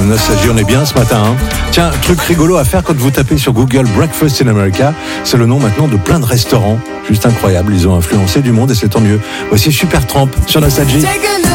Nostalgie, on est bien ce matin. Hein. Tiens, truc rigolo à faire quand vous tapez sur Google Breakfast in America, c'est le nom maintenant de plein de restaurants. Juste incroyable, ils ont influencé du monde et c'est tant mieux. Voici Supertramp sur Nostalgie.